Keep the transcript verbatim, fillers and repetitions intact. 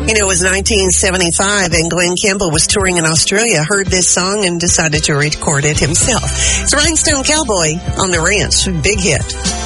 You know, it was nineteen seventy-five, and Glenn Campbell was touring in Australia, heard this song, and decided to record it himself. It's Rhinestone Cowboy on the Ranch. Big hit.